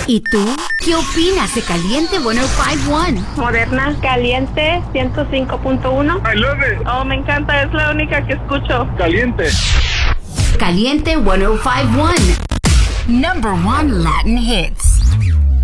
¿Y tú? ¿Qué opinas de Caliente 105.1? Moderna, Caliente 105.1. I love it. Oh, me encanta, es la única que escucho. Caliente. Caliente 105.1. Number 1 Latin hits.